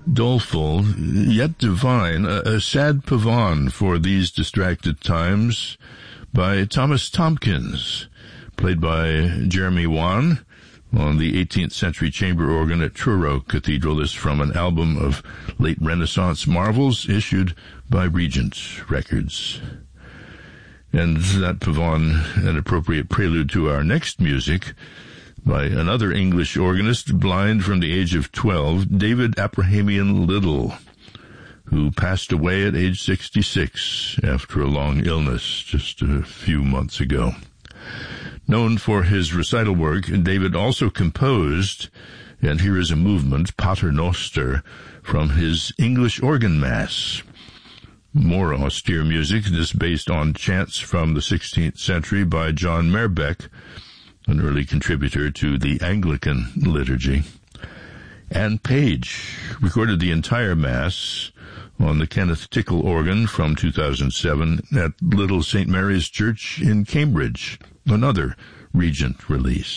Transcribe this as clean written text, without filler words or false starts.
doleful, yet divine, a sad pavane for these distracted times by Thomas Tomkins, played by Jeremy Wan on the 18th century chamber organ at Truro Cathedral. This from an album of late Renaissance marvels issued by Regent Records. And that pavane, an appropriate prelude to our next music by another English organist, blind from the age of 12, David Abrahamian Little, who passed away at age 66 after a long illness just a few months ago. Known for his recital work, David also composed, and here is a movement, Pater Noster, from his English organ mass. More austere music, this based on chants from the 16th century by John Merbeck, an early contributor to the Anglican liturgy. Anne Page recorded the entire Mass on the Kenneth Tickle organ from 2007 at Little St. Mary's Church in Cambridge, another Regent release.